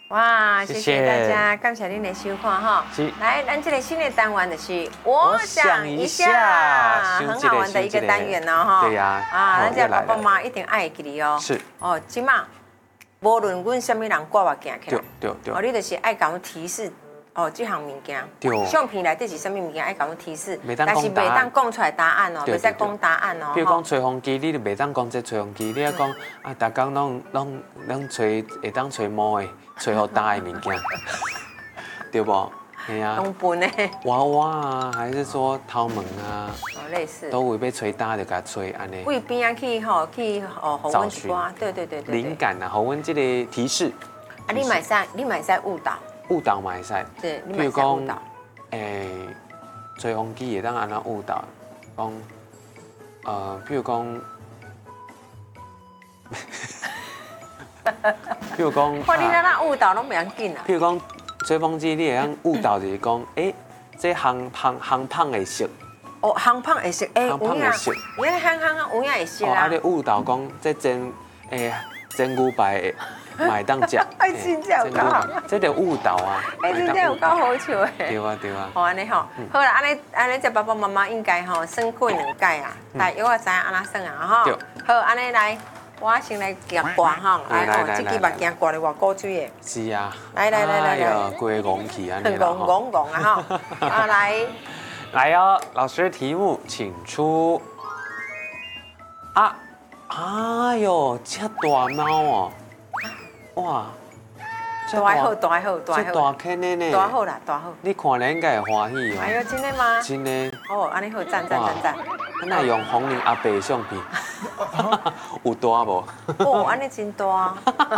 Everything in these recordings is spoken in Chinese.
哇，谢谢大家，感谢您的收看哈。来，咱这个新的单元就是我想一下，很好玩的一个单元哦哈。 对呀。 咱这爸爸妈妈一定爱记你哦。 是。 哦，今嘛，无论阮什么人挂目镜起来， 对。 哦，你就是爱甲阮提示。哦，这项物件，相片内底是什么物件？爱甲阮提示，但是袂当讲出来答案哦，袂使讲答案哦。 比如讲吹风机，你就袂当讲这吹风机，你要讲啊，大家拢吹会当吹毛的，吹好大的物件，对不？系啊。 东本的娃娃啊，还是说头毛啊？ 类似。 都会被吹大就甲吹安尼。 为边啊去找寻，对。 灵感啊，互阮这个提示。 啊，你买使误导。 误导嘛会使， 对， 譬如讲，吹风机会当安怎误导？讲，譬如讲， 看你那误导拢袂要紧啊。 譬如讲，吹风机你会当误导就是讲，这烘胖会熟。 哦，烘胖会熟， 烘胖会熟， 有影烘有影会熟啊。 啊，你误导讲这蒸牛排。买当食， 真正有够好， 这就误导啊！ 真正有够好笑的。 对啊。 好安尼吼，好啦，安尼这爸爸妈妈应该吼算过2届啊，来，我知影安怎算啊吼。好，安尼来，我先来夹挂吼，来哦，这支目镜挂咧偌古锥的。 是啊。 来， 规戆起安尼啦。 戆啊吼，啊来哦，老师题目请出。哎呦，这大猫哦。哇， 大好， 这大坑的呢， 大好啦，大好。 你看了应该会欢喜哦。 哎呦，真的吗？ 真的。 哦，安尼好，赞。 那用红林阿伯相片，有大无？ 哦，安尼真大。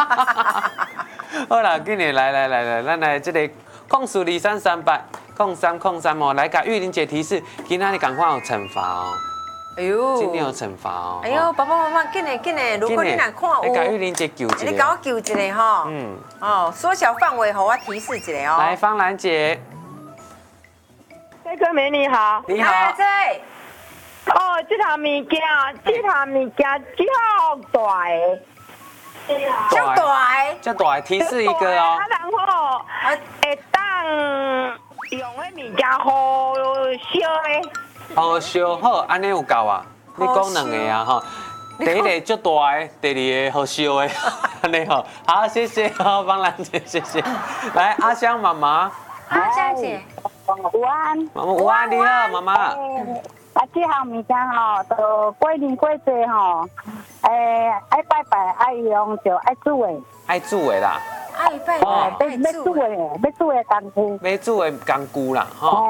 好啦，今日来，咱来这个控诉23380303哦，来甲玉玲姐提示，今仔日赶快有惩罚哦。 哎呦， 今天有惩罚哦！ 哎呦，爸爸妈妈，紧嘞！如果你若看有， 你甲玉玲姐救一个， 你甲我救一个吼。哦，缩小范围，互我提示一下哦。 来，芳兰姐， 这个美女好， 你好。 哦，这项物件这好大的， 这大， 这大提示一个哦。 啊，然后会当用的物件好烧的。 好烧好，安尼有够啊！你讲2个啊吼，第一个足大的，第2个好烧的，安尼吼。好，谢谢哦，芳兰姐，谢谢。来，阿香妈妈。 阿香姐， 午安。 妈妈午安，你好，妈妈。 啊，这项物件吼，就过年过节吼，爱拜拜，爱用就爱煮的。 爱煮的啦。 爱拜拜， 要煮的工具。 要煮的工具啦，吼。